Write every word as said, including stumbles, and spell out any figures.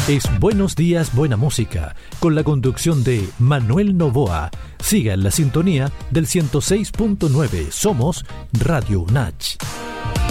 Es Buenos Días, Buena Música, con la conducción de Manuel Novoa. Siga en la sintonía del ciento seis punto nueve. Somos Radio UNACH.